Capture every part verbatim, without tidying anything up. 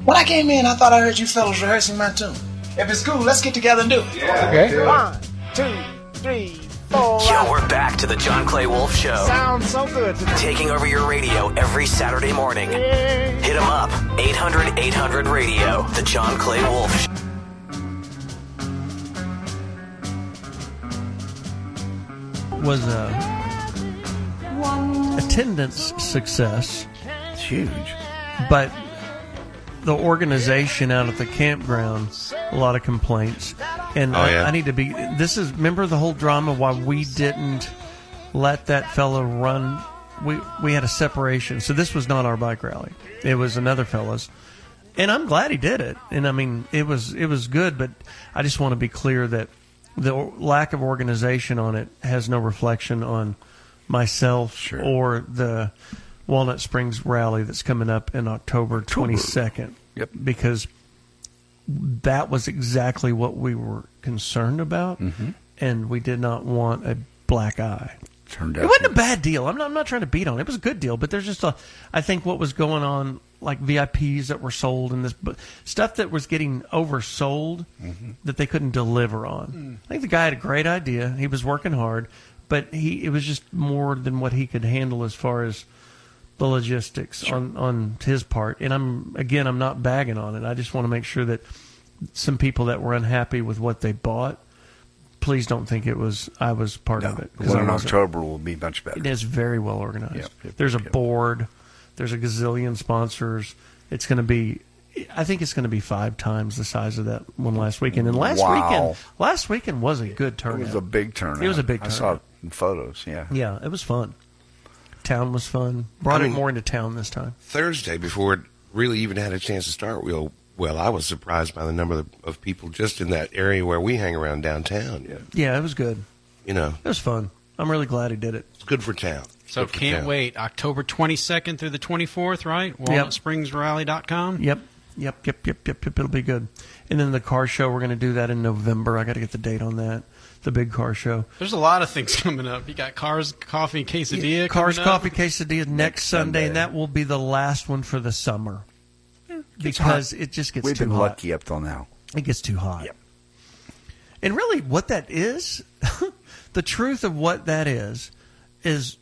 When I came in, I thought I heard you fellas rehearsing my tune. If it's cool, let's get together and do it. Yeah. Okay. One, two, three, four. Yo, we're back to the John Clay Wolf Show. Sounds so good today. Taking over your radio every Saturday morning. Yeah. Hit 'em up. eight hundred eight hundred radio. The John Clay Wolf Show. Was a attendance success. It's huge. But the organization out at the campground, a lot of complaints. And Oh, I, yeah. I need to be, this is, remember the whole drama why we didn't let that fella run? We, we had a separation. So this was not our bike rally. It was another fella's. And I'm glad he did it. And I mean, it was, it was good, but I just want to be clear that the lack of organization on it has no reflection on myself Sure. or the Walnut Springs rally that's coming up in October twenty-second. Yep. Because that was exactly what we were concerned about, Mm-hmm. and we did not want a black eye. Turned out It wasn't a bad deal. I'm not, I'm not trying to beat on it. It was a good deal, but there's just a, I think what was going on, like V I Ps that were sold and this, but stuff that was getting oversold Mm-hmm. that they couldn't deliver on. Mm. I think the guy had a great idea. He was working hard, but he it was just more than what he could handle as far as the logistics on, on his part. And I'm again, I'm not bagging on it. I just want to make sure that some people that were unhappy with what they bought, please don't think it was I was part no, of it. the one I in wasn't. October will be much better. It is very well organized. Yep, yep, there's a yep. board. There's a gazillion sponsors. It's going to be, I think it's going to be five times the size of that one last weekend. And last Wow. weekend, last weekend was a good It turnout. was a big turnout. It was a big I saw turnout. it in photos, yeah. Yeah, it was fun. Town was fun. Brought I mean- it more into town this time. Thursday, before it really even had a chance to start, we'll, well, I was surprised by the number of, of people just in that area where we hang around downtown. Yeah. Yeah, it was good. You know, It was fun. I'm really glad he did it. it's good for town. It's So good for can't town. wait. October twenty-second through the twenty-fourth, right? walnut springs rally dot com. Yep. Yep, yep, yep, yep, yep. It'll be good. And then the car show, we're going to do that in November. I got to get the date on that. The big car show. There's a lot of things coming up. You got Cars, Coffee, Quesadilla. Cars, coming up. Coffee, Quesadilla next, Next Sunday, Sunday. and that will be the last one for the summer. It's Because hot. it just gets We've too been hot. lucky up till now. It gets too hot. Yep. And really, what that is, the truth of what that is, is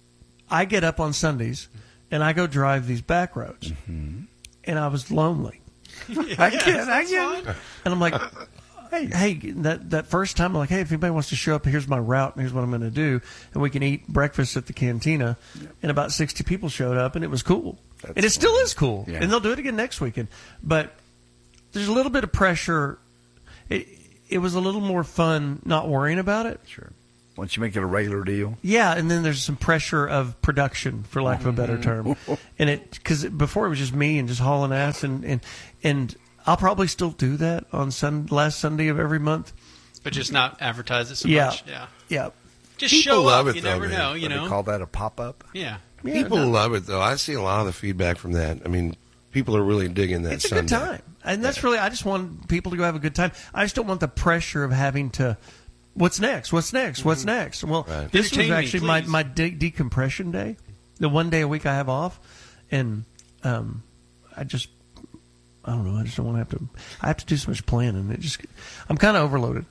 I get up on Sundays and I go drive these back roads, Mm-hmm. and I was lonely. I get it, I get it. And I'm like, hey, hey, that that first time, I'm like, hey, if anybody wants to show up, here's my route, and here's what I'm going to do, and we can eat breakfast at the cantina. And about sixty people showed up, and it was cool. That's and it still is cool. Yeah. And they'll do it again next weekend. But there's a little bit of pressure. It, it was a little more fun not worrying about it. Sure. Once you make it a regular deal. Yeah, and then there's some pressure of production, for lack of a better term, and it because before it was just me and just hauling ass, and and and I'll probably still do that on sun, last Sunday of every month. But just not advertise it so Yeah. much. Yeah. Yeah, Just People show love up. it, You though, never man. know, you What know. They call that a pop-up? Yeah. yeah People no, love it, though. I see a lot of the feedback from that. I mean, people are really digging that it's a Sunday. good time, and that's really I just want people to go have a good time. I just don't want the pressure of having to. What's next? What's next? What's next? Well, Right. this was Entertain me, actually my, please. my de- decompression day, the one day a week I have off, and um, I just, I don't know, I just don't want to have to, I have to do so much planning. It just, I'm kind of overloaded,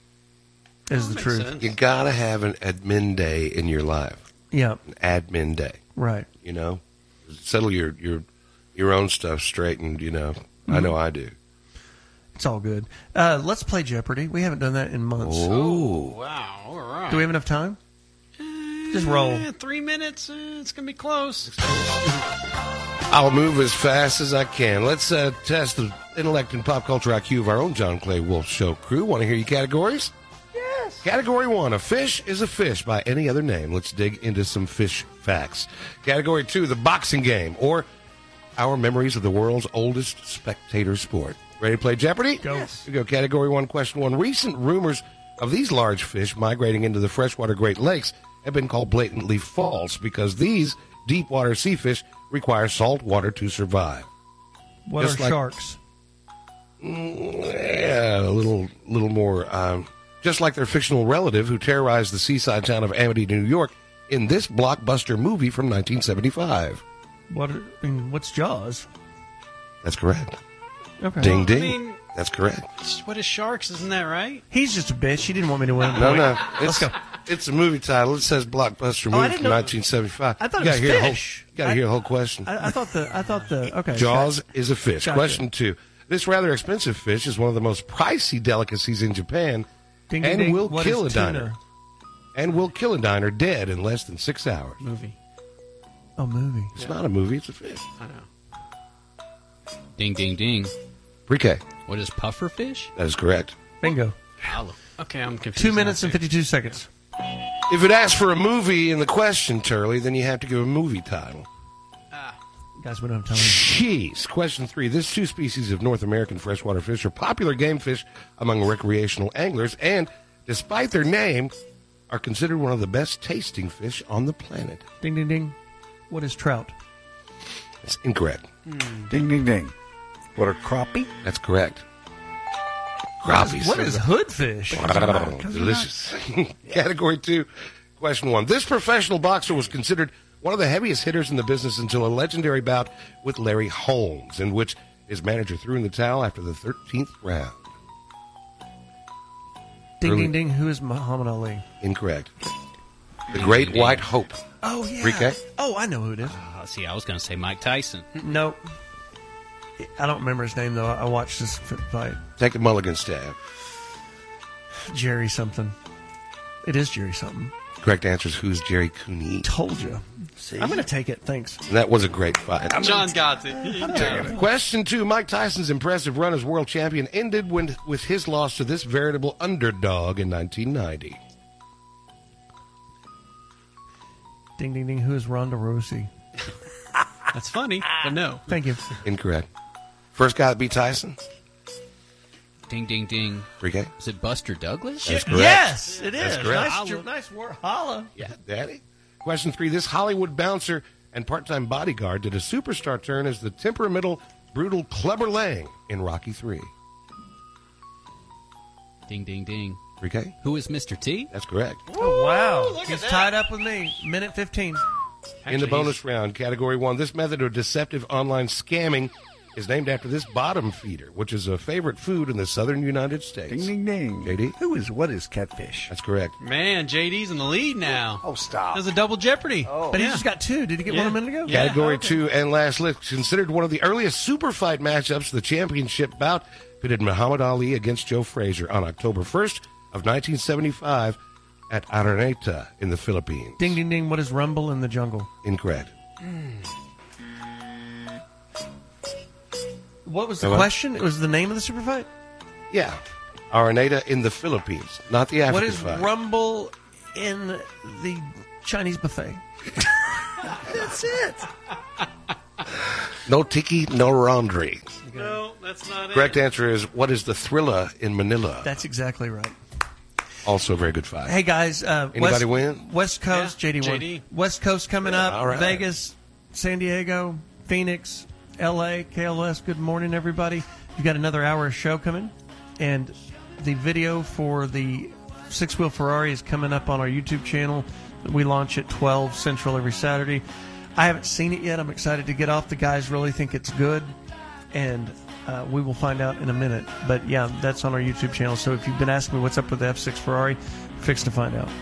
is That the makes truth. sense. You got to have an admin day in your life. Yeah, An admin day, right. you know? Settle your, your, your own stuff straight, and, you know, I know I do. It's all good. Uh, let's play Jeopardy. We haven't done that in months. Oh. Wow. All right. Do we have enough time? Just roll. Eh, three minutes. Uh, it's going to be close. I'll move as fast as I can. Let's uh, test the intellect and pop culture I Q of our own John Clay Wolf Show crew. Want to hear your categories? Yes. Category one, a fish is a fish by any other name. Let's dig into some fish facts. Category two, the boxing game, or our memories of the world's oldest spectator sport. Ready to play Jeopardy? Go. Yes. Here we go. Category one, question one. Recent rumors of these large fish migrating into the freshwater Great Lakes have been called blatantly false because these deep water sea fish require salt water to survive. What Just are like- sharks? Yeah, a little, little more. Um, just like their fictional relative who terrorized the seaside town of Amity, New York, in this blockbuster movie from nineteen seventy-five. What? Are, I mean, what's Jaws? That's correct. Okay. Ding, ding. I mean- That's correct. What is Sharks? Isn't that right? He's just a bitch. He didn't want me to win. No, no. Let's It's, go. it's a movie title. It says blockbuster Oh, I movie didn't from know- nineteen seventy-five. I thought you it was gotta hear the whole- fish. You got to I- hear the whole question. I, I thought the. I thought the. Okay. Jaws is a fish. Gotcha. Question two. This rather expensive fish is one of the most pricey delicacies in Japan Ding, ding, and ding. will What kill a is tuna? diner. And will kill a diner dead in less than six hours. Movie. Oh, movie. It's not a movie, it's a fish. I know. Ding, ding, ding. Pre-K. What is puffer fish? That is correct. Bingo. Okay, I'm confused. Two now, minutes and too. fifty-two seconds. If it asks for a movie in the question, Turley, then you have to give a movie title. Guys, we don't have time. Jeez. Question three. These two species of North American freshwater fish are popular game fish among recreational anglers and, despite their name, are considered one of the best tasting fish on the planet. Ding, ding, ding. What is trout? That's incorrect. Ding, ding, ding. What are crappie? That's correct. Crappies. What is hoodfish? Oh, delicious. Category two, question one. This professional boxer was considered one of the heaviest hitters in the business until a legendary bout with Larry Holmes, in which his manager threw in the towel after the thirteenth round. Ding, Early- ding, ding. Who is Muhammad Ali? Incorrect. The Great White Hope. Oh, yeah. Pre-K? Oh, I know who it is. Uh, see, I was going to say Mike Tyson. Nope. I don't remember his name, though. I watched this f- fight. Take a mulligan stab. Jerry something. It is Jerry something. Correct answer is who's Jerry Cooney. Told you. I'm going to take it. Thanks. And that was a great fight. John got it. Question two. Mike Tyson's impressive run as world champion ended when, with his loss to this veritable underdog in nineteen ninety. Ding, ding, ding. Who is Ronda Rousey? That's funny, but no. Thank you. Incorrect. First guy that beat Tyson? Ding, ding, ding. Pre-K? Is it Buster Douglas? That's correct. Yes, it is. That's correct. Nice, ju- nice work. Holla. Yeah, Daddy. Question three. This Hollywood bouncer and part-time bodyguard did a superstar turn as the temperamental, brutal Clubber Lang in Rocky three. Ding, ding, ding. Pre-K? Who is Mister T? That's correct. Oh, wow. He's tied up with me. Minute fifteen. In the bonus round, category one, this method of deceptive online scamming is named after this bottom feeder, which is a favorite food in the southern United States. Ding, ding, ding. J D? Who is, what is catfish? That's correct. Man, J D's in the lead now. Oh, stop. There's a double jeopardy. Oh. But he Yeah. just got two. Did he get Yeah. one a minute ago? Yeah. Category okay. two and last list, considered one of the earliest super fight matchups, the championship bout pitted Muhammad Ali against Joe Frazier on October first of nineteen seventy-five at Araneta in the Philippines. Ding, ding, ding. What is Rumble in the Jungle? Incorrect. What was the Hello? question? It was the name of the super fight? Yeah. Araneta in the Philippines, not the African What is fight. Rumble in the Chinese buffet? That's it. No tiki, no laundry. No, that's not Correct it. answer is what is the Thrilla in Manila? That's exactly right. Also a very good fight. Hey, guys. Uh, Anybody West, win? West Coast, Yeah, J D won. J D. West Coast coming up. All right. Vegas, San Diego, Phoenix, L A, K L S. Good morning, everybody. You've got another hour of show coming. And the video for the six-wheel Ferrari is coming up on our YouTube channel. We launch at twelve Central every Saturday. I haven't seen it yet. I'm excited to get off. The guys really think it's good. And uh, we will find out in a minute. But, yeah, that's on our YouTube channel. So if you've been asking me what's up with the F six Ferrari, fix to find out.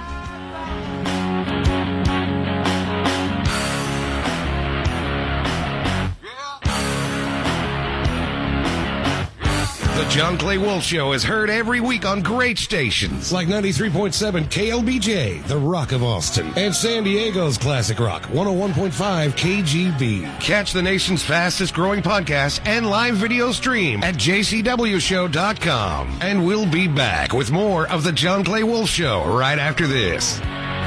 The John Clay Wolf Show is heard every week on great stations like ninety-three point seven K L B J, The Rock of Austin, and San Diego's Classic Rock, one oh one point five K G B. Catch the nation's fastest growing podcast and live video stream at J C W show dot com. And we'll be back with more of The John Clay Wolf Show right after this.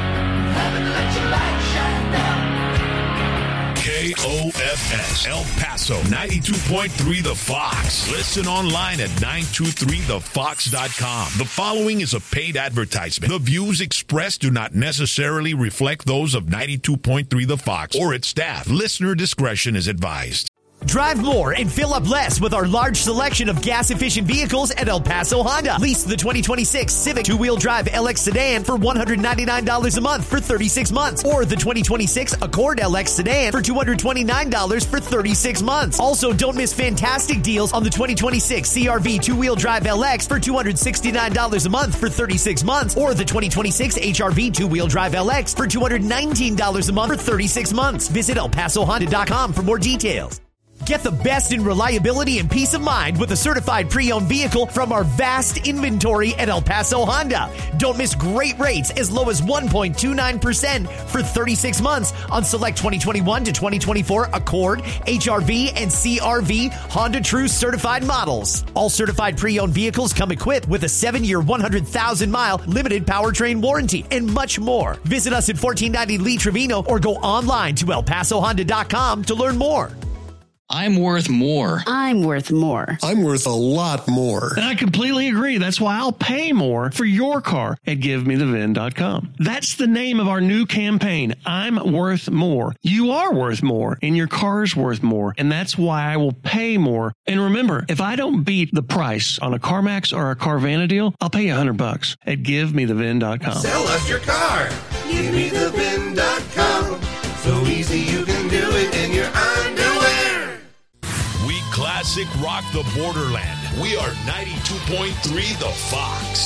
K O F S, El Paso, ninety-two point three The Fox. Listen online at nine two three the fox dot com. The following is a paid advertisement. The views expressed do not necessarily reflect those of ninety-two point three The Fox or its staff. Listener discretion is advised. Drive more and fill up less with our large selection of gas-efficient vehicles at El Paso Honda. Lease the twenty twenty-six Civic two-wheel drive L X sedan for one hundred ninety-nine dollars a month for thirty-six months. Or the twenty twenty-six Accord L X sedan for two hundred twenty-nine dollars for thirty-six months. Also, don't miss fantastic deals on the twenty twenty-six C R V two-wheel drive L X for two hundred sixty-nine dollars a month for thirty-six months. Or the twenty twenty-six H R V two-wheel drive L X for two hundred nineteen dollars a month for thirty-six months. Visit El Paso Honda dot com for more details. Get the best in reliability and peace of mind with a certified pre-owned vehicle from our vast inventory at El Paso Honda. Don't miss great rates as low as one point two nine percent for thirty-six months on select twenty twenty-one to twenty twenty-four Accord, H R V, and C R V Honda True certified models. All certified pre-owned vehicles come equipped with a seven-year, one hundred thousand mile limited powertrain warranty and much more. Visit us at fourteen ninety Lee Trevino or go online to El Paso Honda dot com to learn more. I'm worth more. I'm worth more. I'm worth a lot more. And I completely agree. That's why I'll pay more for your car at give me the V I N dot com. That's the name of our new campaign. I'm worth more. You are worth more, and your car's worth more. And that's why I will pay more. And remember, if I don't beat the price on a CarMax or a Carvana deal, I'll pay you a hundred bucks at give me the V I N dot com. Sell us your car. give me the V I N dot com. So easy you can do it in your underwear. We classic rock the borderland. We are ninety-two point three The Fox.